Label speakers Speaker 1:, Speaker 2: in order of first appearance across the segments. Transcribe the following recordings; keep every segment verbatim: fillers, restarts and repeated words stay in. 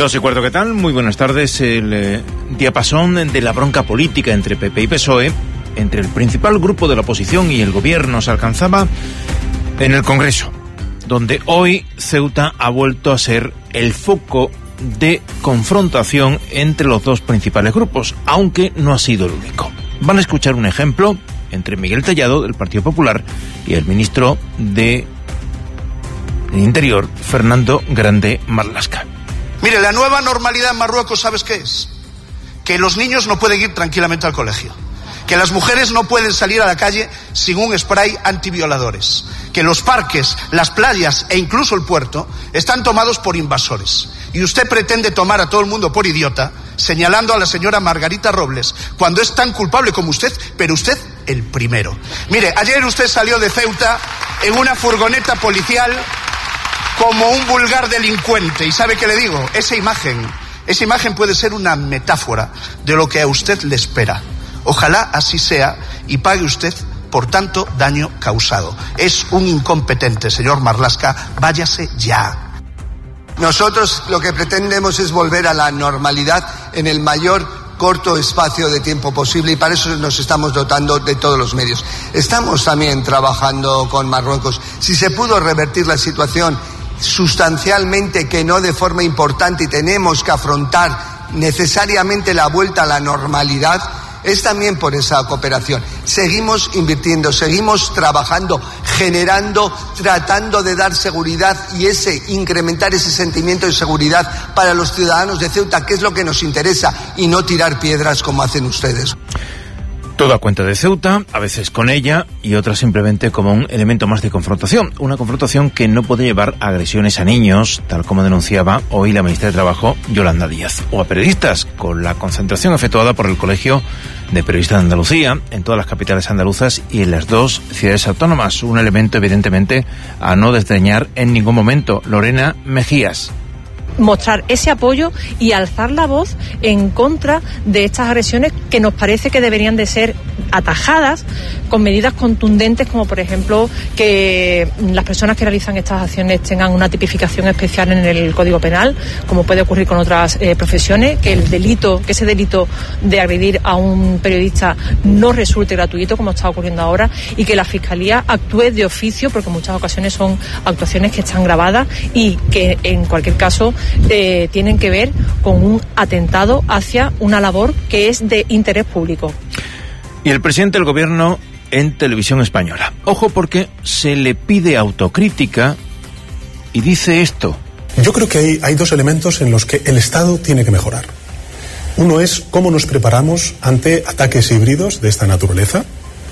Speaker 1: Dos y cuarto, ¿qué tal? Muy buenas tardes. El eh, diapasón de la bronca política entre P P y P S O E, entre el principal grupo de la oposición y el gobierno, se alcanzaba en el Congreso, donde hoy Ceuta ha vuelto a ser el foco de confrontación entre los dos principales grupos, aunque no ha sido el único. Van a escuchar un ejemplo entre Miguel Tellado, del Partido Popular, y el ministro de Interior, Fernando Grande Marlaska.
Speaker 2: Mire, la nueva normalidad en Marruecos, ¿sabes qué es? Que los niños no pueden ir tranquilamente al colegio, que las mujeres no pueden salir a la calle sin un spray antivioladores, que los parques, las playas e incluso el puerto están tomados por invasores. Y usted pretende tomar a todo el mundo por idiota, señalando a la señora Margarita Robles, cuando es tan culpable como usted, pero usted el primero. Mire, ayer usted salió de Ceuta en una furgoneta policial como un vulgar delincuente. ¿Y sabe qué le digo? Esa imagen, esa imagen puede ser una metáfora de lo que a usted le espera. Ojalá así sea y pague usted por tanto daño causado. Es un incompetente, señor Marlaska, váyase ya.
Speaker 3: Nosotros lo que pretendemos es volver a la normalidad en el mayor corto espacio de tiempo posible, y para eso nos estamos dotando de todos los medios. Estamos también trabajando con Marruecos. Si se pudo revertir la situación sustancialmente, que no de forma importante, y tenemos que afrontar necesariamente la vuelta a la normalidad, es también por esa cooperación. Seguimos invirtiendo, seguimos trabajando, generando, tratando de dar seguridad y ese incrementar ese sentimiento de seguridad para los ciudadanos de Ceuta, que es lo que nos interesa, y no tirar piedras como hacen ustedes.
Speaker 1: Todo a cuenta de Ceuta, a veces con ella y otras simplemente como un elemento más de confrontación. Una confrontación que no puede llevar a agresiones a niños, tal como denunciaba hoy la ministra de Trabajo, Yolanda Díaz, o a periodistas, con la concentración efectuada por el Colegio de Periodistas de Andalucía en todas las capitales andaluzas y en las dos ciudades autónomas. Un elemento evidentemente a no desdeñar en ningún momento. Lorena Mejías.
Speaker 4: Mostrar ese apoyo y alzar la voz en contra de estas agresiones, que nos parece que deberían de ser atajadas con medidas contundentes, como por ejemplo que las personas que realizan estas acciones tengan una tipificación especial en el Código Penal, como puede ocurrir con otras eh, profesiones, que el delito, que ese delito de agredir a un periodista no resulte gratuito, como está ocurriendo ahora, y que la Fiscalía actúe de oficio, porque en muchas ocasiones son actuaciones que están grabadas y que en cualquier caso Eh, tienen que ver con un atentado hacia una labor que es de interés público.
Speaker 1: Y el presidente del gobierno en Televisión Española. Ojo, porque se le pide autocrítica y dice esto.
Speaker 5: Yo creo que hay, hay dos elementos en los que el Estado tiene que mejorar. Uno es cómo nos preparamos ante ataques híbridos de esta naturaleza.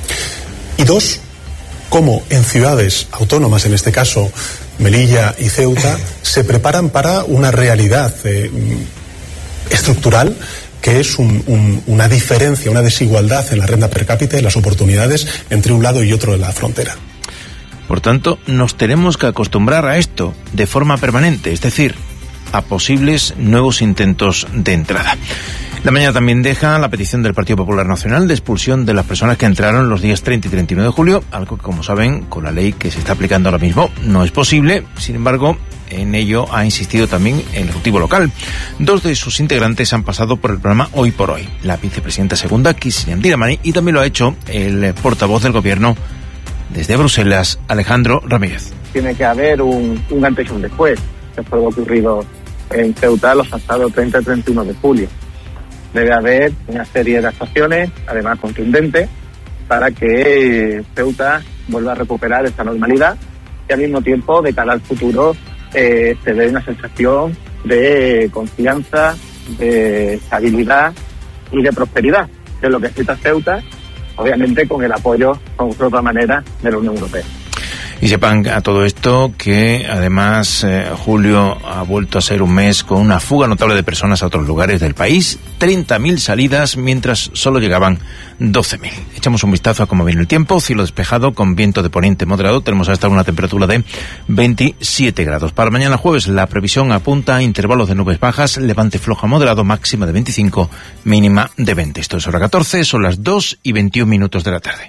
Speaker 5: Y dos, cómo en ciudades autónomas, en este caso Melilla y Ceuta, se preparan para una realidad eh, estructural, que es un, un, una diferencia, una desigualdad en la renta per cápita y las oportunidades entre un lado y otro de la frontera.
Speaker 1: Por tanto, nos tenemos que acostumbrar a esto de forma permanente, es decir, a posibles nuevos intentos de entrada. La mañana también deja la petición del Partido Popular Nacional de expulsión de las personas que entraron los días treinta y treinta y uno de julio, algo que, como saben, con la ley que se está aplicando ahora mismo no es posible. Sin embargo, en ello ha insistido también el Ejecutivo local. Dos de sus integrantes han pasado por el programa Hoy por Hoy, la vicepresidenta segunda, Kisian Diramani, y también lo ha hecho el portavoz del Gobierno desde Bruselas, Alejandro Ramírez.
Speaker 6: Tiene que haber un, un antes y un después, que fue lo ocurrido en Ceuta los pasados treinta y treinta y uno de julio. Debe haber una serie de actuaciones, además contundentes, para que Ceuta vuelva a recuperar esta normalidad y al mismo tiempo, de cara al futuro, eh, se dé una sensación de confianza, de estabilidad y de prosperidad, que es lo que necesita Ceuta, obviamente con el apoyo, como de otra manera, de la Unión Europea.
Speaker 1: Y sepan a todo esto que además eh, julio ha vuelto a ser un mes con una fuga notable de personas a otros lugares del país. treinta mil salidas, mientras solo llegaban doce mil. Echamos un vistazo a cómo viene el tiempo. Cielo despejado con viento de poniente moderado. Tenemos hasta una temperatura de veintisiete grados. Para mañana jueves la previsión apunta a intervalos de nubes bajas, levante flojo a moderado, máxima de veinticinco, mínima de veinte. Esto es hora catorce, son las dos y veintiún minutos de la tarde.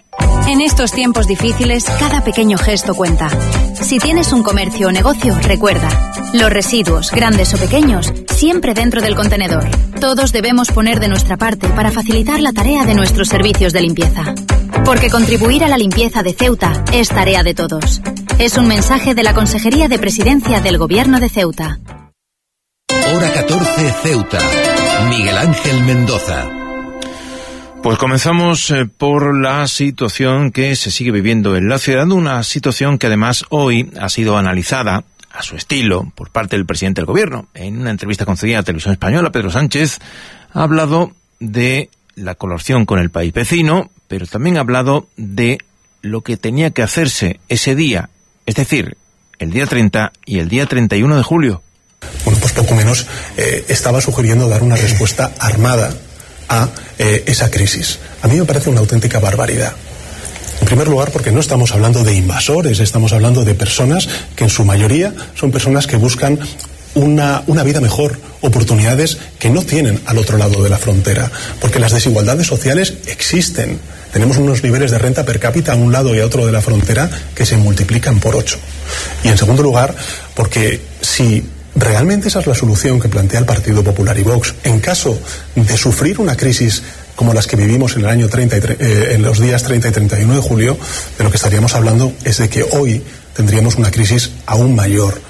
Speaker 7: En estos tiempos difíciles, cada pequeño gesto cuenta. Si tienes un comercio o negocio, recuerda, los residuos, grandes o pequeños, siempre dentro del contenedor. Todos debemos poner de nuestra parte para facilitar la tarea de nuestros servicios de limpieza. Porque contribuir a la limpieza de Ceuta es tarea de todos. Es un mensaje de la Consejería de Presidencia del Gobierno de Ceuta.
Speaker 8: Hora catorce, Ceuta. Miguel Ángel Mendoza.
Speaker 1: Pues comenzamos eh, por la situación que se sigue viviendo en la ciudad, una situación que además hoy ha sido analizada a su estilo por parte del presidente del gobierno. En una entrevista concedida a Televisión Española, Pedro Sánchez ha hablado de la colaboración con el país vecino, pero también ha hablado de lo que tenía que hacerse ese día, es decir, el día treinta y el día treinta y uno de julio.
Speaker 5: Bueno, pues poco menos eh, estaba sugiriendo dar una respuesta armada a eh, esa crisis. A mí me parece una auténtica barbaridad. En primer lugar, porque no estamos hablando de invasores, estamos hablando de personas que en su mayoría son personas que buscan una, una vida mejor, oportunidades que no tienen al otro lado de la frontera, porque las desigualdades sociales existen. Tenemos unos niveles de renta per cápita a un lado y a otro de la frontera que se multiplican por ocho. Y en segundo lugar, porque si realmente esa es la solución que plantea el Partido Popular y Vox, en caso de sufrir una crisis como las que vivimos en el año treinta y, eh, en los días treinta y treinta y uno de julio, de lo que estaríamos hablando es de que hoy tendríamos una crisis aún mayor.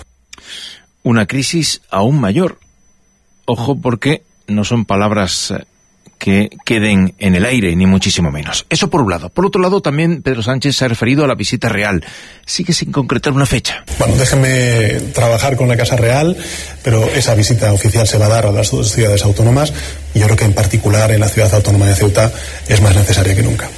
Speaker 1: Una crisis aún mayor. Ojo, porque no son palabras que queden en el aire, ni muchísimo menos. Eso por un lado. Por otro lado, también Pedro Sánchez se ha referido a la visita real. Sigue sin concretar una fecha.
Speaker 5: Bueno, déjenme trabajar con la Casa Real, pero esa visita oficial se va a dar a las dos ciudades autónomas y yo creo que en particular en la ciudad autónoma de Ceuta es más necesaria que nunca.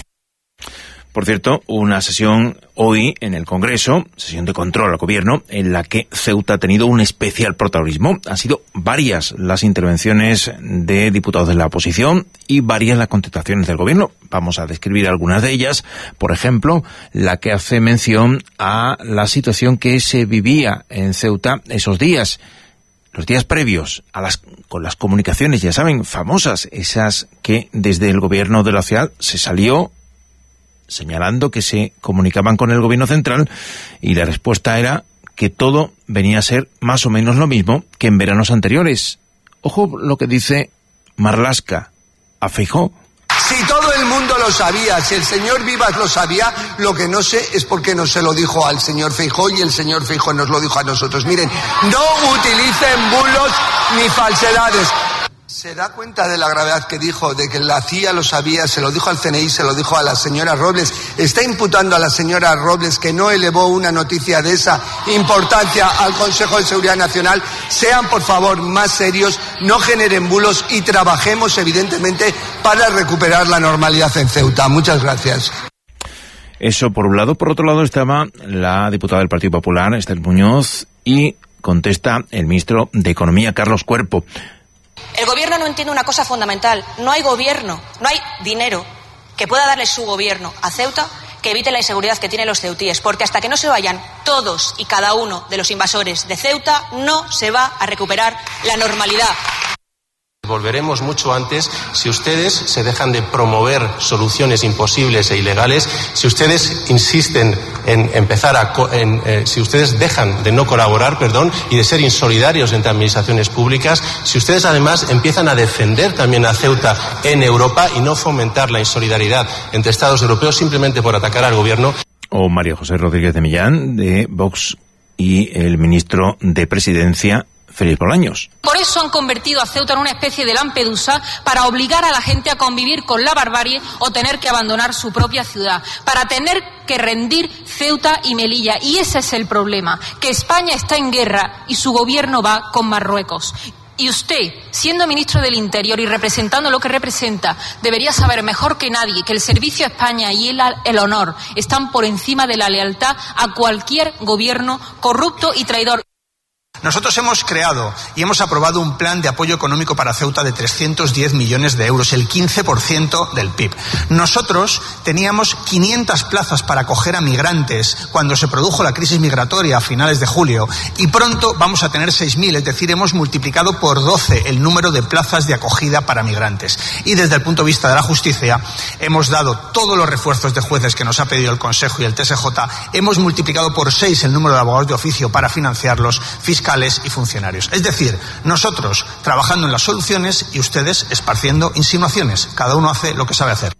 Speaker 1: Por cierto, una sesión hoy en el Congreso, sesión de control al gobierno, en la que Ceuta ha tenido un especial protagonismo. Han sido varias las intervenciones de diputados de la oposición y varias las contestaciones del gobierno. Vamos a describir algunas de ellas. Por ejemplo, la que hace mención a la situación que se vivía en Ceuta esos días. Los días previos a las con las comunicaciones, ya saben, famosas, esas que desde el gobierno de la ciudad se salió señalando que se comunicaban con el gobierno central y la respuesta era que todo venía a ser más o menos lo mismo que en veranos anteriores. Ojo lo que dice Marlaska a Feijóo.
Speaker 3: Si todo el mundo lo sabía, si el señor Vivas lo sabía, lo que no sé es por qué no se lo dijo al señor Feijóo y el señor Feijóo nos lo dijo a nosotros. Miren, no utilicen bulos ni falsedades. ¿Se da cuenta de la gravedad que dijo, de que la C I A lo sabía, se lo dijo al C N I, se lo dijo a la señora Robles? Está imputando a la señora Robles que no elevó una noticia de esa importancia al Consejo de Seguridad Nacional. Sean, por favor, más serios, no generen bulos y trabajemos, evidentemente, para recuperar la normalidad en Ceuta. Muchas gracias.
Speaker 1: Eso por un lado. Por otro lado estaba la diputada del Partido Popular, Esther Muñoz, y contesta el ministro de Economía, Carlos Cuerpo.
Speaker 9: El gobierno no entiende una cosa fundamental. No hay gobierno, no hay dinero que pueda darle su gobierno a Ceuta que evite la inseguridad que tienen los ceutíes, porque hasta que no se vayan todos y cada uno de los invasores de Ceuta, no se va a recuperar la normalidad.
Speaker 10: Volveremos mucho antes si ustedes se dejan de promover soluciones imposibles e ilegales, si ustedes insisten en empezar a, en, eh, si ustedes dejan de no colaborar, perdón, y de ser insolidarios entre administraciones públicas, si ustedes además empiezan a defender también a Ceuta en Europa y no fomentar la insolidaridad entre Estados europeos simplemente por atacar al gobierno.
Speaker 1: O María José Rodríguez de Millán, de Vox, y el ministro de Presidencia, Félix Bolaños.
Speaker 11: Por eso han convertido a Ceuta en una especie de Lampedusa para obligar a la gente a convivir con la barbarie o tener que abandonar su propia ciudad, para tener que rendir Ceuta y Melilla. Y ese es el problema, que España está en guerra y su gobierno va con Marruecos. Y usted, siendo ministro del Interior y representando lo que representa, debería saber mejor que nadie que el servicio a España y el, el honor están por encima de la lealtad a cualquier gobierno corrupto y traidor.
Speaker 12: Nosotros hemos creado y hemos aprobado un plan de apoyo económico para Ceuta de trescientos diez millones de euros, el quince por ciento del P I B. Nosotros teníamos quinientas plazas para acoger a migrantes cuando se produjo la crisis migratoria a finales de julio y pronto vamos a tener seis mil, es decir, hemos multiplicado por doce el número de plazas de acogida para migrantes. Y desde el punto de vista de la justicia hemos dado todos los refuerzos de jueces que nos ha pedido el Consejo y el T S J, hemos multiplicado por seis el número de abogados de oficio para financiarlos, fiscales y funcionarios. Es decir, nosotros trabajando en las soluciones y ustedes esparciendo insinuaciones. Cada uno hace lo que sabe hacer.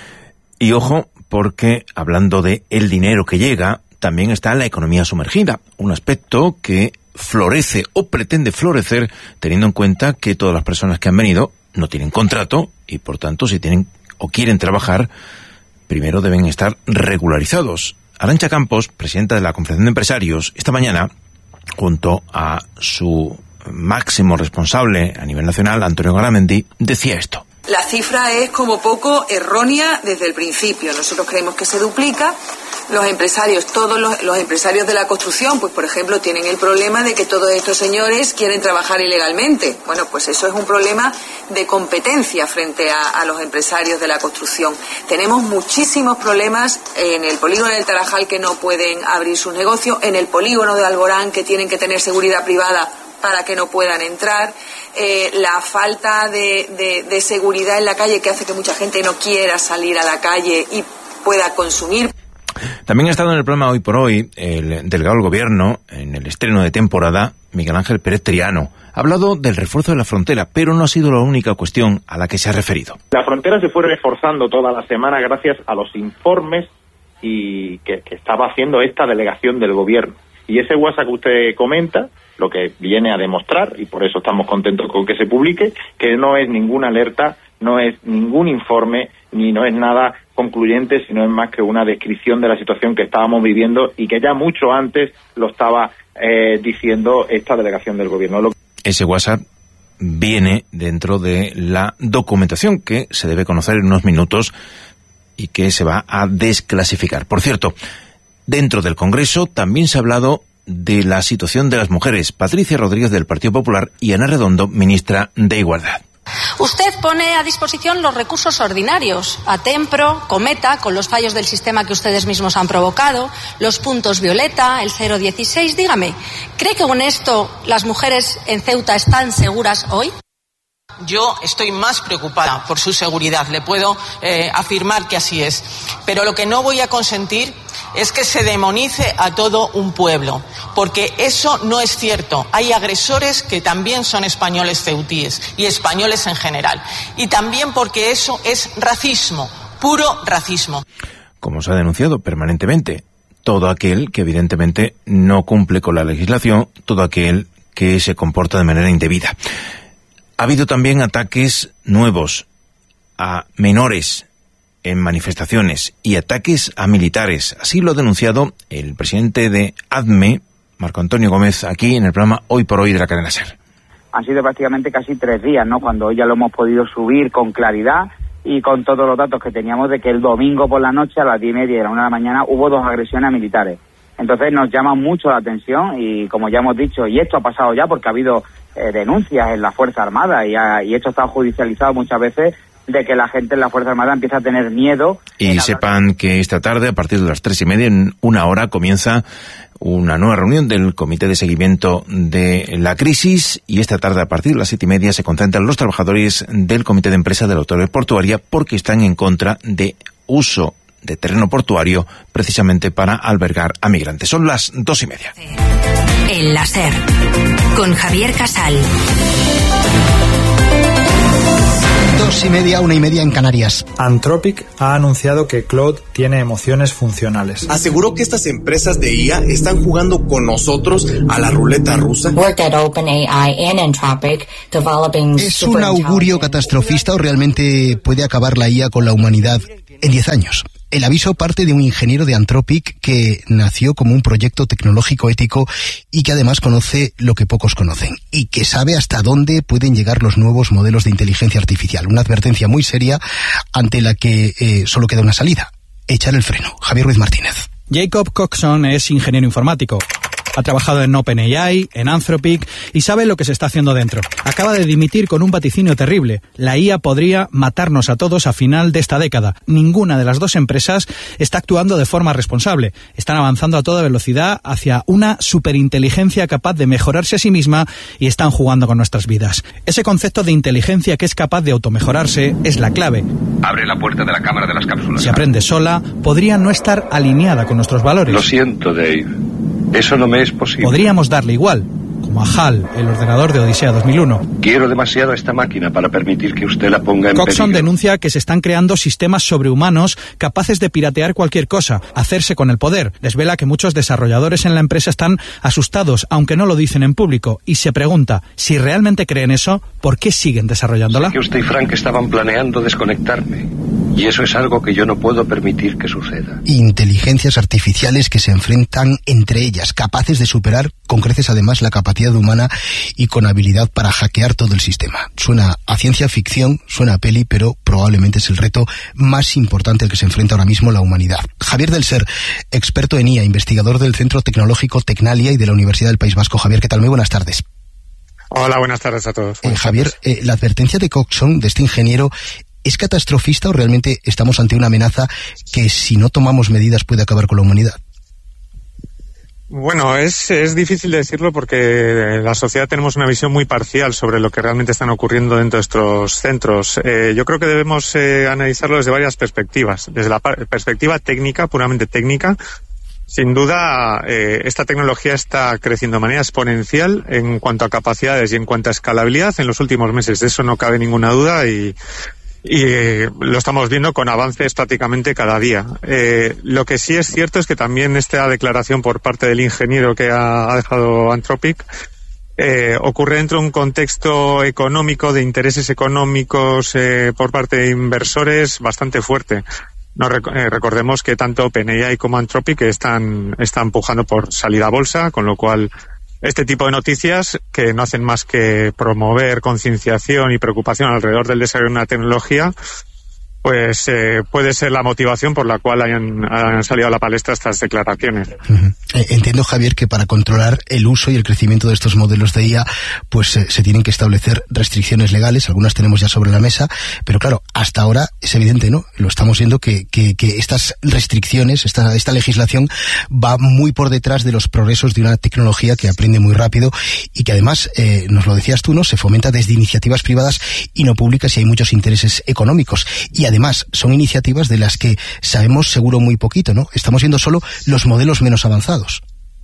Speaker 1: Y ojo, porque hablando de el dinero que llega, también está la economía sumergida, un aspecto que florece o pretende florecer teniendo en cuenta que todas las personas que han venido no tienen contrato y por tanto si tienen o quieren trabajar primero deben estar regularizados. Arantxa Campos, presidenta de la Confederación de Empresarios, esta mañana, junto a su máximo responsable a nivel nacional, Antonio Garamendi, decía esto.
Speaker 13: La cifra es como poco errónea desde el principio. Nosotros creemos que se duplica. Los empresarios, todos los, los empresarios de la construcción, pues por ejemplo, tienen el problema de que todos estos señores quieren trabajar ilegalmente. Bueno, pues eso es un problema de competencia frente a, a los empresarios de la construcción. Tenemos muchísimos problemas en el polígono del Tarajal que no pueden abrir sus negocios, en el polígono de Alborán que tienen que tener seguridad privada para que no puedan entrar, eh, la falta de, de, de seguridad en la calle que hace que mucha gente no quiera salir a la calle y pueda consumir.
Speaker 1: También ha estado en el programa Hoy por Hoy el delegado del Gobierno en el estreno de temporada, Miguel Ángel Pérez Triano. Ha hablado del refuerzo de la frontera, pero no ha sido la única cuestión a la que se ha referido.
Speaker 14: La frontera se fue reforzando toda la semana gracias a los informes y que, que estaba haciendo esta delegación del Gobierno. Y ese WhatsApp que usted comenta, lo que viene a demostrar, y por eso estamos contentos con que se publique, que no es ninguna alerta, no es ningún informe, ni no es nada concluyente, sino es más que una descripción de la situación que estábamos viviendo y que ya mucho antes lo estaba eh, diciendo esta delegación del Gobierno. Lo...
Speaker 1: Ese WhatsApp viene dentro de la documentación que se debe conocer en unos minutos y que se va a desclasificar. Por cierto, dentro del Congreso también se ha hablado de la situación de las mujeres. Patricia Rodríguez del Partido Popular y Ana Redondo, ministra de Igualdad.
Speaker 9: Usted pone a disposición los recursos ordinarios, Atempro, Cometa, con los fallos del sistema que ustedes mismos han provocado, los puntos violeta, el cero dieciséis. Dígame, ¿cree que con esto las mujeres en Ceuta están seguras hoy? Yo estoy más preocupada por su seguridad, le puedo eh, afirmar que así es. Pero lo que no voy a consentir es que se demonice a todo un pueblo, porque eso no es cierto. Hay agresores que también son españoles ceutíes y españoles en general. Y también porque eso es racismo, puro racismo.
Speaker 1: Como se ha denunciado permanentemente, todo aquel que evidentemente no cumple con la legislación, todo aquel que se comporta de manera indebida. Ha habido también ataques nuevos a menores en manifestaciones y ataques a militares. Así lo ha denunciado el presidente de ADME, Marco Antonio Gómez, aquí en el programa Hoy por Hoy de la cadena SER.
Speaker 15: Han sido prácticamente casi tres días, ¿no? Cuando hoy ya lo hemos podido subir con claridad y con todos los datos que teníamos de que el domingo por la noche a las diez y media y a la una de la mañana hubo dos agresiones a militares. Entonces nos llama mucho la atención y, como ya hemos dicho, y esto ha pasado ya porque ha habido eh, denuncias en la Fuerza Armada y, ha, y esto está judicializado muchas veces, de que la gente en la Fuerza Armada empieza a tener miedo.
Speaker 1: Y sepan que esta tarde, a partir de las tres y media, en una hora, comienza una nueva reunión del Comité de Seguimiento de la Crisis, y esta tarde, a partir de las siete y media, se concentran los trabajadores del Comité de Empresa de la Autoridad Portuaria porque están en contra de uso de terreno portuario precisamente para albergar a migrantes. Son las dos y media.
Speaker 7: El láser con Javier Casal.
Speaker 16: Dos y media, una y media en Canarias.
Speaker 17: Anthropic ha anunciado que Claude tiene emociones funcionales.
Speaker 18: Aseguró que estas empresas de I A están jugando con nosotros a la ruleta rusa.
Speaker 16: ¿Es un augurio catastrofista o realmente puede acabar la I A con la humanidad en diez años? El aviso parte de un ingeniero de Anthropic que nació como un proyecto tecnológico ético y que además conoce lo que pocos conocen y que sabe hasta dónde pueden llegar los nuevos modelos de inteligencia artificial. Una advertencia muy seria ante la que eh, solo queda una salida: echar el freno. Javier Ruiz Martínez.
Speaker 19: Jacob Coxon es ingeniero informático. Ha trabajado en OpenAI, en Anthropic y sabe lo que se está haciendo dentro. Acaba de dimitir con un vaticinio terrible. La I A podría matarnos a todos a final de esta década. Ninguna de las dos empresas está actuando de forma responsable. Están avanzando a toda velocidad hacia una superinteligencia capaz de mejorarse a sí misma y están jugando con nuestras vidas. Ese concepto de inteligencia que es capaz de automejorarse es la clave.
Speaker 20: Abre la puerta de la cámara de las cápsulas.
Speaker 19: Si aprende sola, podría no estar alineada con nuestros valores.
Speaker 20: Lo siento, Dave. Eso no me es posible.
Speaker 19: Podríamos darle igual, como a HAL, el ordenador de Odisea dos mil uno.
Speaker 20: Quiero demasiado a esta máquina para permitir que usted la ponga en
Speaker 19: Coxon
Speaker 20: peligro.
Speaker 19: denuncia que se están creando sistemas sobrehumanos capaces de piratear cualquier cosa, hacerse con el poder. Desvela que muchos desarrolladores en la empresa están asustados, aunque no lo dicen en público, y se pregunta, si realmente creen eso, ¿por qué siguen desarrollándola?
Speaker 20: Sé que usted y Frank estaban planeando desconectarme, y eso es algo que yo no puedo permitir que suceda.
Speaker 16: Inteligencias artificiales que se enfrentan entre ellas, capaces de superar con creces además la capacidad humana y con habilidad para hackear todo el sistema. Suena a ciencia ficción, suena a peli, pero probablemente es el reto más importante al que se enfrenta ahora mismo la humanidad. Javier del Ser, experto en I A, investigador del Centro Tecnológico Tecnalia y de la Universidad del País Vasco. Javier, ¿qué tal? Muy buenas tardes.
Speaker 21: Hola, buenas tardes a todos.
Speaker 16: Eh, Javier, eh, la advertencia de Coxon, de este ingeniero, ¿es catastrofista o realmente estamos ante una amenaza que si no tomamos medidas puede acabar con la humanidad?
Speaker 21: Bueno, es, es difícil decirlo porque en la sociedad tenemos una visión muy parcial sobre lo que realmente están ocurriendo dentro de estos centros. Eh, yo creo que debemos eh, analizarlo desde varias perspectivas. Desde la par- perspectiva técnica, puramente técnica, sin duda eh, esta tecnología está creciendo de manera exponencial en cuanto a capacidades y en cuanto a escalabilidad en los últimos meses. De eso no cabe ninguna duda y... y eh, lo estamos viendo con avances prácticamente cada día. Eh, lo que sí es cierto es que también esta declaración por parte del ingeniero que ha, ha dejado Anthropic eh, ocurre dentro de un contexto económico, de intereses económicos eh, por parte de inversores bastante fuerte. No rec- eh, recordemos que tanto OpenAI como Anthropic están, están empujando por salir a bolsa, con lo cual este tipo de noticias, que no hacen más que promover concienciación y preocupación alrededor del desarrollo de una tecnología, pues eh, puede ser la motivación por la cual hayan, hayan salido a la palestra estas declaraciones.
Speaker 16: Uh-huh. Eh, entiendo, Javier, que para controlar el uso y el crecimiento de estos modelos de I A, pues eh, se tienen que establecer restricciones legales, algunas tenemos ya sobre la mesa, pero claro, hasta ahora es evidente, ¿no? Lo estamos viendo que, que, que estas restricciones, esta, esta legislación va muy por detrás de los progresos de una tecnología que aprende muy rápido y que además, eh, nos lo decías tú, ¿no? Se fomenta desde iniciativas privadas y no públicas y hay muchos intereses económicos. Y además, Además, son iniciativas de las que sabemos seguro muy poquito, ¿no? Estamos viendo solo los modelos menos avanzados.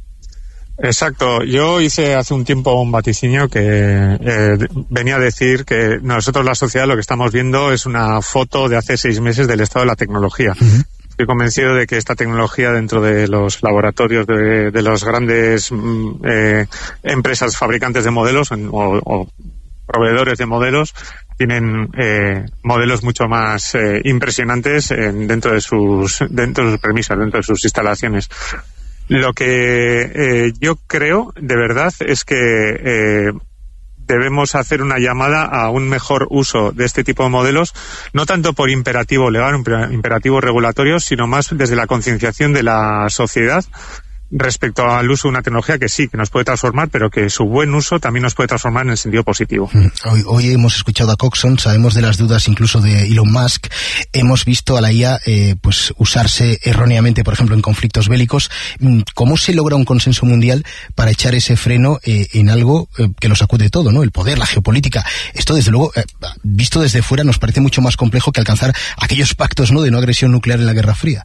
Speaker 21: Exacto. Yo hice hace un tiempo un vaticinio que eh, venía a decir que nosotros, la sociedad, lo que estamos viendo es una foto de hace seis meses del estado de la tecnología. Uh-huh. Estoy convencido de que esta tecnología dentro de los laboratorios de, de las grandes eh, empresas fabricantes de modelos o, o proveedores de modelos tienen eh, modelos mucho más eh, impresionantes en, dentro de sus dentro de sus premisas, dentro de sus instalaciones. Lo que eh, yo creo, de verdad, es que eh, debemos hacer una llamada a un mejor uso de este tipo de modelos, no tanto por imperativo legal, imperativo regulatorio, sino más desde la concienciación de la sociedad respecto al uso de una tecnología que sí, que nos puede transformar, pero que su buen uso también nos puede transformar en el sentido positivo.
Speaker 16: Hoy, hoy hemos escuchado a Coxon, sabemos de las dudas incluso de Elon Musk, hemos visto a la I A eh, pues usarse erróneamente, por ejemplo, en conflictos bélicos. ¿Cómo se logra un consenso mundial para echar ese freno eh, en algo eh, que lo sacude todo, ¿no? El poder, la geopolítica. Esto, desde luego, eh, visto desde fuera, nos parece mucho más complejo que alcanzar aquellos pactos, ¿no?, de no agresión nuclear en la Guerra Fría.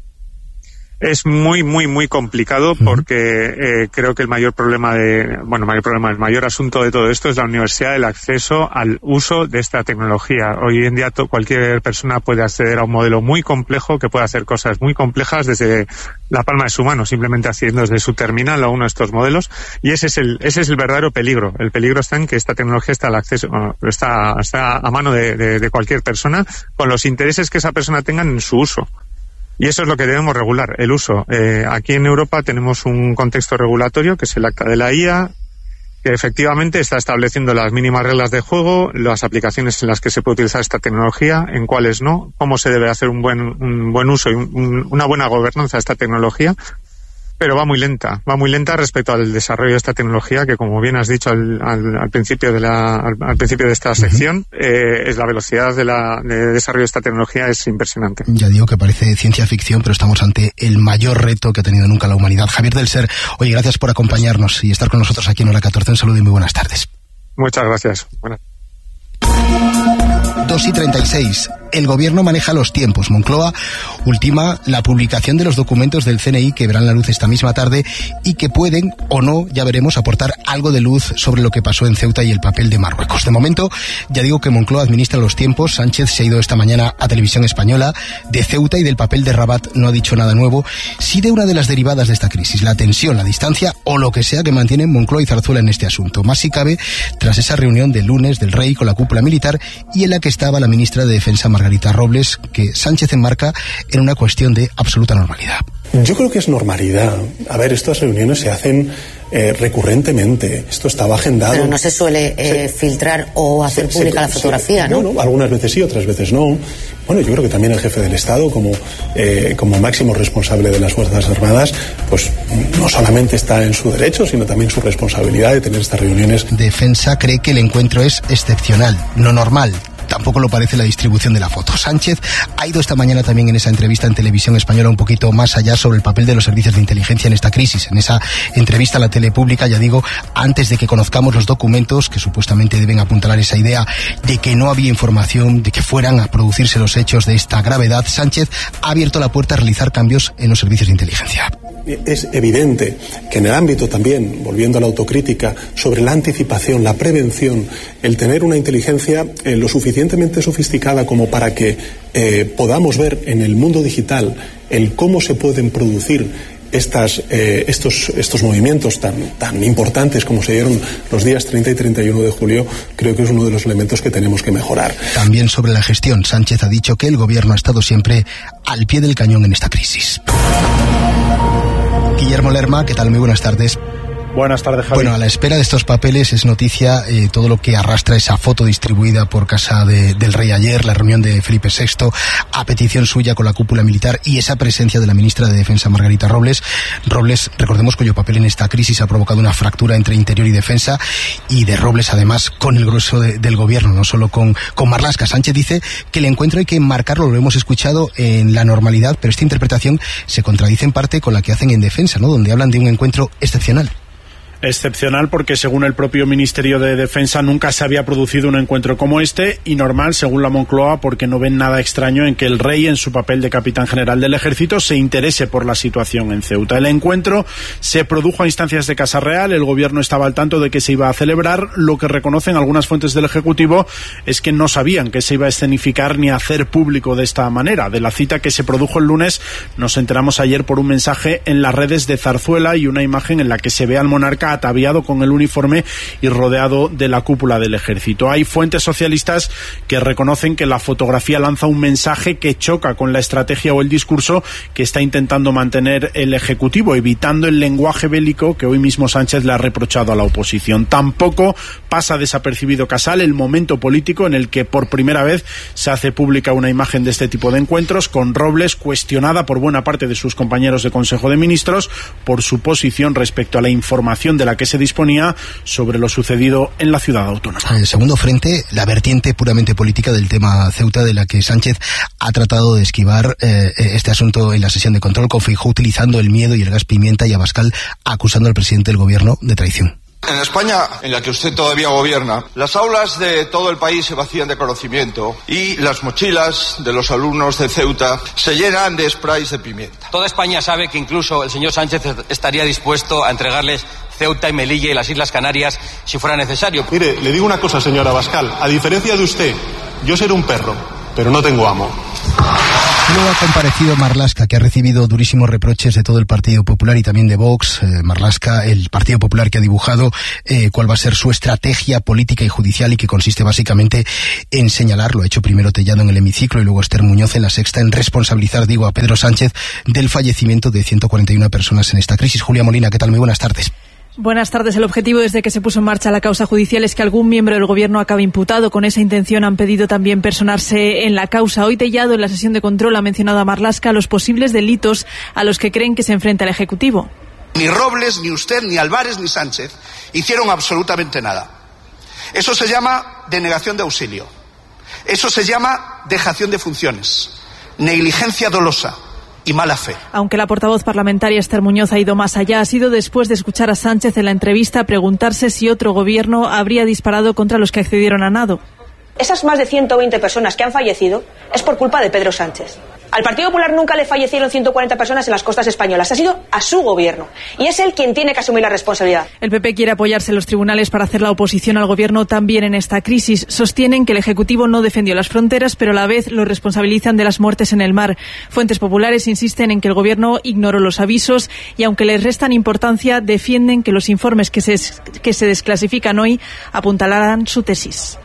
Speaker 21: Es muy, muy, muy complicado porque eh, creo que el mayor problema de, bueno, mayor problema, el mayor asunto de todo esto es la universidad, el acceso al uso de esta tecnología. Hoy en día to, cualquier persona puede acceder a un modelo muy complejo que puede hacer cosas muy complejas desde la palma de su mano, simplemente haciendo desde su terminal a uno de estos modelos, y ese es el, ese es el verdadero peligro. El peligro está en que esta tecnología está al acceso, está, está a mano de, de, de cualquier persona con los intereses que esa persona tenga en su uso. Y eso es lo que debemos regular, el uso. Eh, aquí en Europa tenemos un contexto regulatorio, que es el Acta de la I A, que efectivamente está estableciendo las mínimas reglas de juego, las aplicaciones en las que se puede utilizar esta tecnología, en cuáles no, cómo se debe hacer un buen, un buen uso y un, una buena gobernanza de esta tecnología. Pero va muy lenta, va muy lenta respecto al desarrollo de esta tecnología, que como bien has dicho al, al, al principio de la, al, al principio de esta sección, uh-huh. eh, es la velocidad de la de desarrollo de esta tecnología es impresionante.
Speaker 16: Ya digo que parece ciencia ficción, pero estamos ante el mayor reto que ha tenido nunca la humanidad. Javier del Ser, oye, gracias por acompañarnos y estar con nosotros aquí en Hora catorce. Un saludo y muy buenas tardes.
Speaker 21: Muchas gracias. Buenas.
Speaker 16: dos y treinta y seis. El gobierno maneja los tiempos. Moncloa ultima la publicación de los documentos del C N I que verán la luz esta misma tarde y que pueden, o no, ya veremos, aportar algo de luz sobre lo que pasó en Ceuta y el papel de Marruecos. De momento, ya digo que Moncloa administra los tiempos. Sánchez se ha ido esta mañana a Televisión Española. De Ceuta y del papel de Rabat no ha dicho nada nuevo. Sí de una de las derivadas de esta crisis, la tensión, la distancia o lo que sea que mantienen Moncloa y Zarzuela en este asunto. Más si cabe, tras esa reunión del lunes del Rey con la cúpula militar y en la que estaba la ministra de Defensa Margarita Robles, que Sánchez enmarca en una cuestión de absoluta normalidad.
Speaker 5: Yo creo que es normalidad. A ver, estas reuniones se hacen eh, recurrentemente. Esto estaba agendado.
Speaker 2: Pero no se suele eh, sí. filtrar o hacer sí, pública sí, la fotografía, sí. ¿no?
Speaker 5: No, no, algunas veces sí, otras veces no. Bueno, yo creo que también el jefe del Estado, como, eh, como máximo responsable de las Fuerzas Armadas, pues no solamente está en su derecho, sino también su responsabilidad de tener estas reuniones.
Speaker 16: Defensa cree que el encuentro es excepcional, no normal. Tampoco lo parece la distribución de la foto. Sánchez ha ido esta mañana también en esa entrevista en Televisión Española un poquito más allá sobre el papel de los servicios de inteligencia en esta crisis. En esa entrevista a la tele pública, ya digo, antes de que conozcamos los documentos que supuestamente deben apuntalar esa idea de que no había información, de que fueran a producirse los hechos de esta gravedad, Sánchez ha abierto la puerta a realizar cambios en los servicios de inteligencia.
Speaker 5: Es evidente que en el ámbito también, volviendo a la autocrítica, sobre la anticipación, la prevención, el tener una inteligencia eh, lo suficientemente sofisticada como para que eh, podamos ver en el mundo digital el cómo se pueden producir estas, eh, estos, estos movimientos tan, tan importantes como se dieron los días treinta y treinta y uno de julio, creo que es uno de los elementos que tenemos que mejorar.
Speaker 16: También sobre la gestión, Sánchez ha dicho que el gobierno ha estado siempre al pie del cañón en esta crisis. Guillermo Lerma, ¿qué tal? Muy buenas tardes.
Speaker 22: Buenas tardes, Javi.
Speaker 16: Bueno, a la espera de estos papeles es noticia eh, todo lo que arrastra esa foto distribuida por casa de, del Rey ayer, la reunión de Felipe sexto, a petición suya con la cúpula militar y esa presencia de la ministra de Defensa Margarita Robles. Robles, recordemos cuyo papel en esta crisis ha provocado una fractura entre Interior y Defensa, y de Robles además con el grueso de, del gobierno, no solo con, con Marlaska. Sánchez dice que el encuentro hay que enmarcarlo, lo hemos escuchado, en la normalidad, pero esta interpretación se contradice en parte con la que hacen en Defensa, ¿no?, donde hablan de un encuentro excepcional.
Speaker 22: Excepcional porque, según el propio Ministerio de Defensa, nunca se había producido un encuentro como este, y normal, según la Moncloa, porque no ven nada extraño en que el Rey, en su papel de capitán general del Ejército, se interese por la situación en Ceuta. El encuentro se produjo a instancias de Casa Real, el gobierno estaba al tanto de que se iba a celebrar. Lo que reconocen algunas fuentes del Ejecutivo es que no sabían que se iba a escenificar ni a hacer público de esta manera. De la cita que se produjo el lunes nos enteramos ayer por un mensaje en las redes de Zarzuela y una imagen en la que se ve al monarca ataviado con el uniforme y rodeado de la cúpula del Ejército. Hay fuentes socialistas que reconocen que la fotografía lanza un mensaje que choca con la estrategia o el discurso que está intentando mantener el Ejecutivo, evitando el lenguaje bélico que hoy mismo Sánchez le ha reprochado a la oposición. Tampoco pasa desapercibido, Casal, el momento político en el que por primera vez se hace pública una imagen de este tipo de encuentros, con Robles cuestionada por buena parte de sus compañeros de Consejo de Ministros por su posición respecto a la información de la que se disponía sobre lo sucedido en la ciudad autónoma.
Speaker 16: El segundo frente, la vertiente puramente política del tema Ceuta, de la que Sánchez ha tratado de esquivar eh, este asunto en la sesión de control, con Feijóo utilizando el miedo y el gas pimienta, y Abascal acusando al presidente del gobierno de traición.
Speaker 23: En España, en la que usted todavía gobierna, las aulas de todo el país se vacían de conocimiento y las mochilas de los alumnos de Ceuta se llenan de sprays de pimienta.
Speaker 24: Toda España sabe que incluso el señor Sánchez estaría dispuesto a entregarles Ceuta y Melilla y las Islas Canarias si fuera necesario.
Speaker 21: Mire, le digo una cosa, señor Abascal. A diferencia de usted, yo seré un perro, pero no tengo amo.
Speaker 16: Luego ha comparecido Marlaska, que ha recibido durísimos reproches de todo el Partido Popular y también de Vox. Eh, Marlaska, el Partido Popular, que ha dibujado eh, cuál va a ser su estrategia política y judicial, y que consiste básicamente en señalar, lo ha hecho primero Tellado en el hemiciclo y luego Esther Muñoz en La Sexta, en responsabilizar, digo, a Pedro Sánchez del fallecimiento de ciento cuarenta y una personas en esta crisis. Julia Molina, ¿qué tal? Muy buenas tardes.
Speaker 3: Buenas tardes. El objetivo desde que se puso en marcha la causa judicial es que algún miembro del Gobierno acabe imputado. Con esa intención han pedido también personarse en la causa. Hoy Tellado, en la sesión de control, ha mencionado a Marlaska los posibles delitos a los que creen que se enfrenta el Ejecutivo.
Speaker 4: Ni Robles, ni usted, ni Álvarez, ni Sánchez hicieron absolutamente nada. Eso se llama denegación de auxilio. Eso se llama dejación de funciones, negligencia dolosa y mala fe.
Speaker 3: Aunque la portavoz parlamentaria Esther Muñoz ha ido más allá, ha sido después de escuchar a Sánchez en la entrevista preguntarse si otro gobierno habría disparado contra los que accedieron a nado.
Speaker 9: Esas más de ciento veinte personas que han fallecido es por culpa de Pedro Sánchez. Al Partido Popular nunca le fallecieron ciento cuarenta personas en las costas españolas. Ha sido a su gobierno. Y es él quien tiene que asumir la responsabilidad.
Speaker 3: El P P quiere apoyarse en los tribunales para hacer la oposición al gobierno también en esta crisis. Sostienen que el Ejecutivo no defendió las fronteras, pero a la vez lo responsabilizan de las muertes en el mar. Fuentes populares insisten en que el gobierno ignoró los avisos y, aunque les restan importancia, defienden que los informes que se, que se desclasifican hoy apuntalarán su tesis.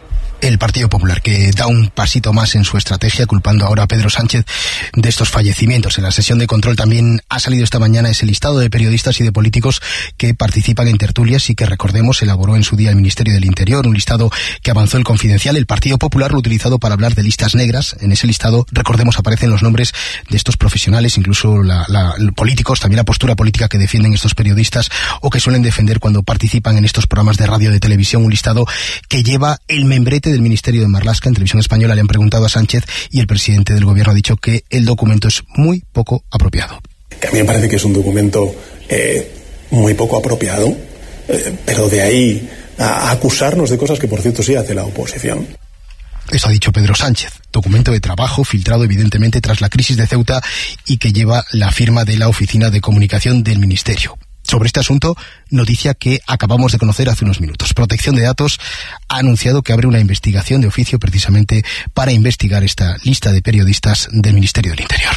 Speaker 16: El Partido Popular, que da un pasito más en su estrategia, culpando ahora a Pedro Sánchez de estos fallecimientos. En la sesión de control también ha salido esta mañana ese listado de periodistas y de políticos que participan en tertulias y que, recordemos, elaboró en su día el Ministerio del Interior, un listado que avanzó el Confidencial. El Partido Popular lo ha utilizado para hablar de listas negras. En ese listado, recordemos, aparecen los nombres de estos profesionales, incluso la, la, los políticos, también la postura política que defienden estos periodistas o que suelen defender cuando participan en estos programas de radio, de televisión. Un listado que lleva el membrete del Ministerio de Marlaska. En Televisión Española le han preguntado a Sánchez y el presidente del gobierno ha dicho que el documento es muy poco apropiado.
Speaker 5: A mí me parece que es un documento eh, muy poco apropiado, eh, pero de ahí a acusarnos de cosas que, por cierto, sí hace la oposición.
Speaker 16: Eso ha dicho Pedro Sánchez. Documento de trabajo filtrado evidentemente tras la crisis de Ceuta y que lleva la firma de la Oficina de Comunicación del Ministerio. Sobre este asunto, noticia que acabamos de conocer hace unos minutos. Protección de Datos ha anunciado que abre una investigación de oficio precisamente para investigar esta lista de periodistas del Ministerio del Interior.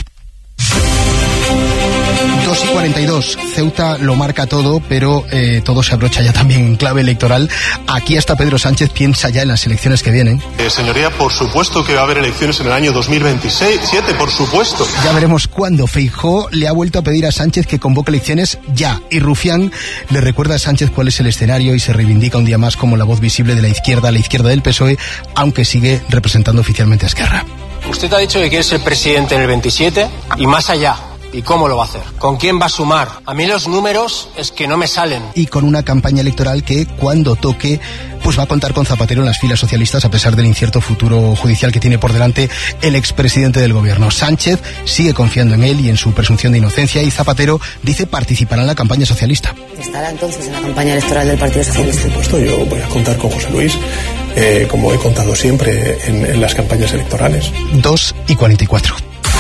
Speaker 16: dos y cuarenta y dos, Ceuta lo marca todo, pero eh, todo se abrocha ya también en clave electoral. Aquí hasta Pedro Sánchez piensa ya en las elecciones que vienen.
Speaker 6: Eh, señoría, por supuesto que va a haber elecciones en el año dos mil veintisiete, por supuesto.
Speaker 16: Ya veremos cuándo. Feijóo le ha vuelto a pedir a Sánchez que convoque elecciones ya. Y Rufián le recuerda a Sánchez cuál es el escenario y se reivindica un día más como la voz visible de la izquierda, la izquierda del P S O E, aunque sigue representando oficialmente a Esquerra.
Speaker 8: Usted ha dicho que quiere ser presidente en el veintisiete y más allá. ¿Y cómo lo va a hacer? ¿Con quién va a sumar? A mí los números es que no me salen.
Speaker 16: Y con una campaña electoral que, cuando toque, pues va a contar con Zapatero en las filas socialistas, a pesar del incierto futuro judicial que tiene por delante el expresidente del gobierno. Sánchez sigue confiando en él y en su presunción de inocencia, y Zapatero dice participará en la campaña socialista.
Speaker 2: ¿Estará entonces en la campaña electoral del Partido Socialista?
Speaker 5: Por supuesto, yo voy a contar con José Luis, eh, como he contado siempre en, en las campañas electorales.
Speaker 16: dos y cuarenta y cuatro.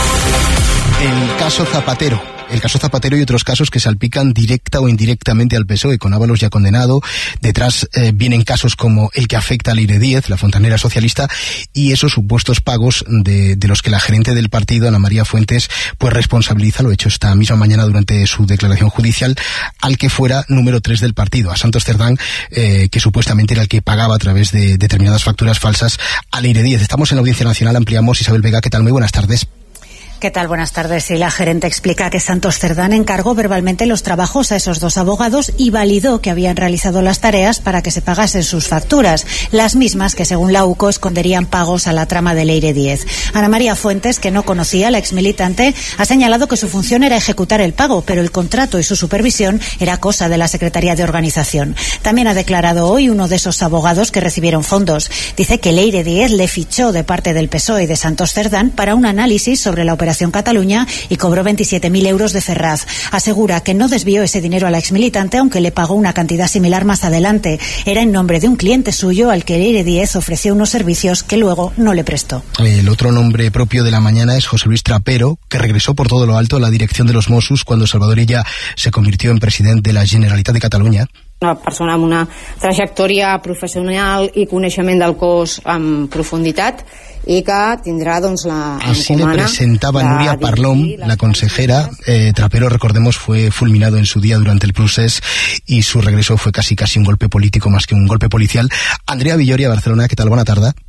Speaker 16: El caso Zapatero. El caso Zapatero y otros casos que salpican directa o indirectamente al P S O E, con Ábalos ya condenado. Detrás eh, vienen casos como el que afecta a Leire Díez, la fontanera socialista, y esos supuestos pagos de, de los que la gerente del partido, Ana María Fuentes, pues responsabiliza, lo hecho esta misma mañana durante su declaración judicial, al que fuera número tres del partido, a Santos Cerdán, eh, que supuestamente era el que pagaba a través de determinadas facturas falsas a Leire Díez. Estamos en la Audiencia Nacional, ampliamos. Isabel Vega, ¿qué tal? Muy buenas tardes.
Speaker 25: ¿Qué tal? Buenas tardes. Y la gerente explica que Santos Cerdán encargó verbalmente los trabajos a esos dos abogados y validó que habían realizado las tareas para que se pagasen sus facturas, las mismas que, según la U C O, esconderían pagos a la trama de Leire Díez. Ana María Fuentes, que no conocía a la exmilitante, ha señalado que su función era ejecutar el pago, pero el contrato y su supervisión era cosa de la Secretaría de Organización. También ha declarado hoy uno de esos abogados que recibieron fondos. Dice que Leire Díez le fichó de parte del P S O E y de Santos Cerdán para un análisis sobre la operación Cataluña y cobró veintisiete mil euros de Ferraz. Asegura que no desvió ese dinero a la exmilitante, aunque le pagó una cantidad similar más adelante. Era en nombre de un cliente suyo al que Leire Díez ofreció unos servicios que luego no le prestó.
Speaker 16: El otro nombre propio de la mañana es José Luis Trapero, que regresó por todo lo alto a la dirección de los Mossos cuando Salvador Illa se convirtió en presidente de la Generalitat de Catalunya.
Speaker 26: Una persona amb una trajectòria professional i coneixement del cos amb profunditat y que tendrá doncs, la
Speaker 16: Así le presentaba Nuria Parlón, la consejera. Eh, Trapero, recordemos, fue fulminado en su día durante el procés y su regreso fue casi casi un golpe político más que un golpe policial. Andrea Villoria, Barcelona, ¿qué tal? Buena tarde.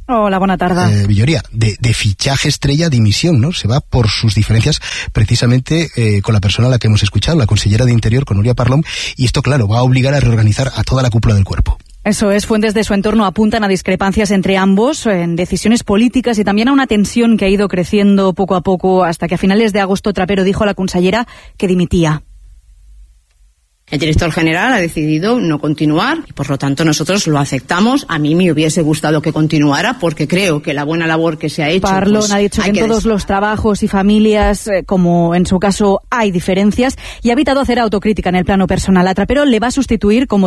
Speaker 10: Hola, buena tarde.
Speaker 16: Eh, Villoria, de, de fichaje estrella dimisión, ¿no? Se va por sus diferencias precisamente eh, con la persona a la que hemos escuchado, la consellera de Interior, con Nuria Parlon, y esto, claro, va a obligar a reorganizar a toda la cúpula del cuerpo.
Speaker 10: Eso es, fuentes de su entorno apuntan a discrepancias entre ambos en decisiones políticas y también a una tensión que ha ido creciendo poco a poco hasta que a finales de agosto Trapero dijo a la consellera que dimitía.
Speaker 26: El director general ha decidido no continuar y por lo tanto nosotros lo aceptamos. A mí me hubiese gustado que continuara porque creo que la buena labor que se ha hecho...
Speaker 10: Parlon
Speaker 26: pues,
Speaker 10: ha dicho que en
Speaker 26: que
Speaker 10: todos
Speaker 26: des...
Speaker 10: los trabajos y familias, eh, como en su caso, hay diferencias y ha evitado hacer autocrítica en el plano personal. A Trapero le va a sustituir como